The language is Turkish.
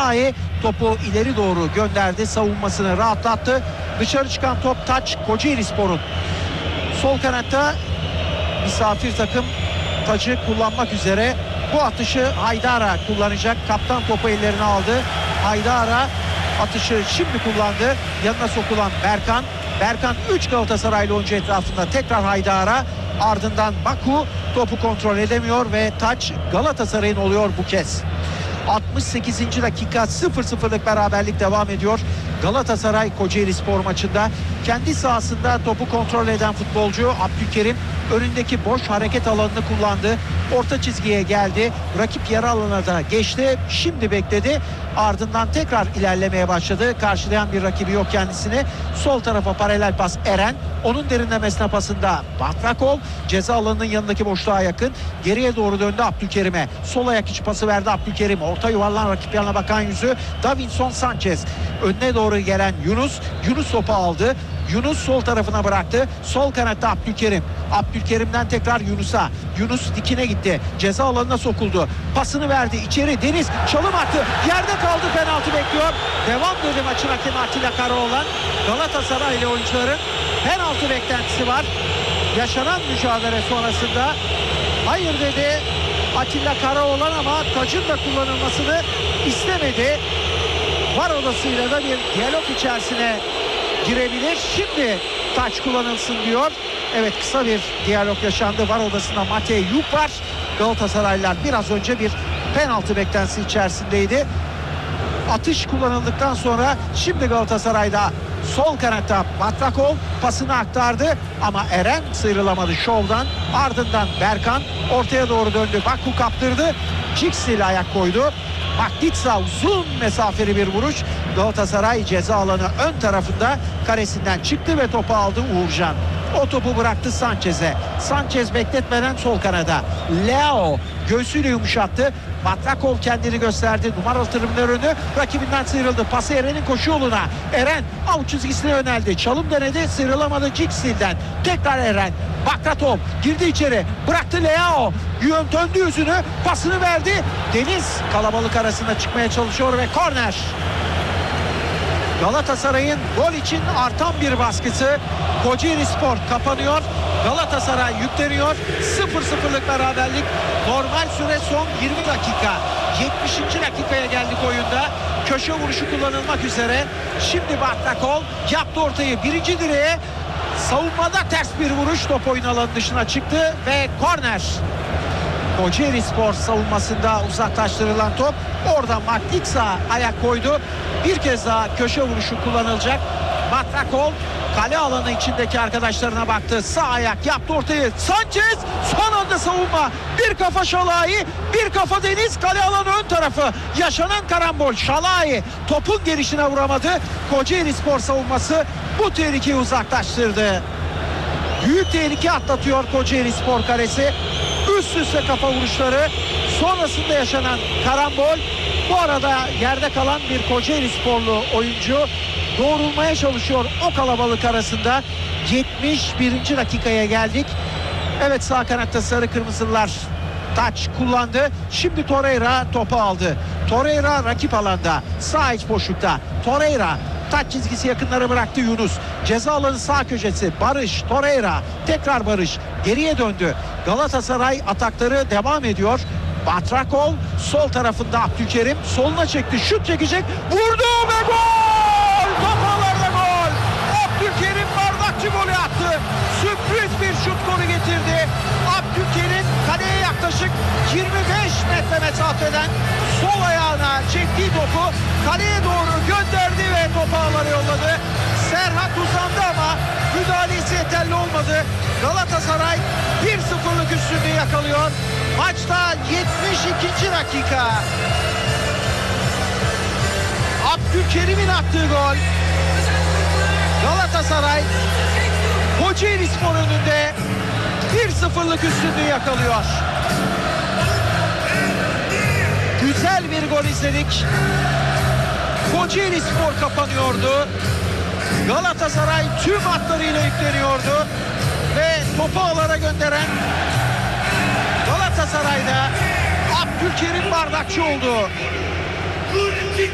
Şalai topu ileri doğru gönderdi. Savunmasını rahatlattı. Dışarı çıkan top taç Kocaelispor'un. Sol kanatta misafir takım Taç'ı kullanmak üzere. Bu atışı Haydara kullanacak. Kaptan topu ellerine aldı. Haydara atışı şimdi kullandı. Yanına sokulan Berkan. Berkan 3 Galatasaraylı oyuncu etrafında, tekrar Haydara. Ardından Baku topu kontrol edemiyor ve taç Galatasaray'ın oluyor bu kez. 68. dakika 0-0'lık beraberlik devam ediyor. Galatasaray Kocaelispor maçında kendi sahasında topu kontrol eden futbolcu Abdülkerim önündeki boş hareket alanını kullandı. Orta çizgiye geldi. Rakip yarı alana da geçti. Şimdi bekledi. Ardından tekrar ilerlemeye başladı. Karşılayan bir rakibi yok kendisini. Sol tarafa paralel pas Eren. Onun derinlemesine pasında Batrakol ceza alanının yanındaki boşluğa yakın. Geriye doğru döndü Abdülkerim'e. Sol ayak içi pası verdi Abdülkerim. Orta yuvarlan rakip yanına bakan yüzü Davinson Sanchez. Önüne doğru gelen Yunus topu aldı. Yunus sol tarafına bıraktı. Sol kanatta Abdülkerim. Abdülkerim'den tekrar Yunus'a. Yunus dikine gitti. Ceza alanına sokuldu. Pasını verdi içeri. Deniz çalım attı. Yerde kaldı, penaltı bekliyor. Devam dedi maçın hakemi Atilla Karaoğlan. Galatasaraylı oyuncuların penaltı beklentisi var. Yaşanan mücadele sonrasında hayır dedi Atilla Karaoğlan ama tacın da kullanılmasını istemedi. VAR odasıyla da bir diyalog içerisine girebilir. Şimdi taç kullanılsın diyor. Evet, kısa bir diyalog yaşandı. VAR odasında Matej Yuk var. Galatasaraylılar biraz önce bir penaltı beklentisi içerisindeydi. Atış kullanıldıktan sonra şimdi Galatasaray'da sol kanatta Batrakol pasını aktardı ama Eren sıyrılamadı şovdan. Ardından Berkan ortaya doğru döndü. Baku kaptırdı. Ciksil ayak koydu. Magnitsa uzun mesafeli bir vuruş. Galatasaray ceza alanı ön tarafında karesinden çıktı ve topu aldı Uğurcan. O topu bıraktı Sanchez'e. Sanchez bekletmeden sol kanada. Leo göğsüyle yumuşattı. Batrakol kendini gösterdi. Numaralı tribünler önü rakibinden sıyrıldı. Pası Eren'in koşu yoluna. Eren avuç çizgisine yöneldi. Çalım denedi. Sıyrılamadı Ciksil'den. Tekrar Eren. Bakratov girdi içeri. Bıraktı Leo. Döndü yüzünü. Pasını verdi. Deniz kalabalık arasında çıkmaya çalışıyor ve korner. Galatasaray'ın gol için artan bir baskısı. Kocaelispor kapanıyor. Galatasaray yükleniyor. 0-0'lık beraberlik. Normal süre son 20 dakika. 70. dakikaya geldik oyunda. Köşe vuruşu kullanılmak üzere. Şimdi Batrakol yaptı ortayı birinci direğe. Savunmada ters bir vuruş. Top oyun alanı dışına çıktı ve korner. Kocaelispor savunmasında uzaklaştırılan top. Orada Magnitsa ayak koydu. Bir kez daha köşe vuruşu kullanılacak. Batrakol kale alanı içindeki arkadaşlarına baktı. Sağ ayak yaptı ortayı. Sanchez son anda savunma. Bir kafa Şalai, bir kafa Deniz. Kale alanı ön tarafı. Yaşanan karambol. Şalai topun gelişine vuramadı. Kocaelispor savunması bu tehlikeyi uzaklaştırdı. Büyük tehlike atlatıyor Kocaelispor kalesi. Üst üste kafa vuruşları sonrasında yaşanan karambol. Bu arada yerde kalan bir Kocaelisporlu oyuncu doğrulmaya çalışıyor o kalabalık arasında. 71. dakikaya geldik. Evet, sağ kanatta sarı kırmızılar taç kullandı. Şimdi Torreira topu aldı. Torreira rakip alanda. Sağ iç boşlukta. Torreira taç çizgisi yakınlara bıraktı Yunus. Ceza alanı sağ köşesi. Barış, Torreira. Tekrar Barış. Geriye döndü. Galatasaray atakları devam ediyor. Batrakol sol tarafında Abdülkerim. Soluna çekti. Şut çekecek. Vurdu ve gol! Kafalarda gol! Abdülkerim bardakçı golü attı. Sürpriz bir şut golü getirdi. Abdülkerim kaleye yaklaşık 25 metre mesafeden sol ayağına çektiği topu kaleye doğru gönderdi ve topu ağlara yolladı. Serhat uzandı ama müdahalesi yeterli olmadı. Galatasaray 1-0'lık üstünlüğü yakalıyor. Maçta 72. dakika. Abdülkerim'in attığı gol. Galatasaray Kocaelispor önünde 1-0'lık üstünlüğü yakalıyor. Güzel bir gol izledik. Kocaelispor kapanıyordu. Galatasaray tüm hatlarıyla yükleniyordu ve topu ağlara gönderen Galatasaray'da Abdülkerim bardakçı oldu.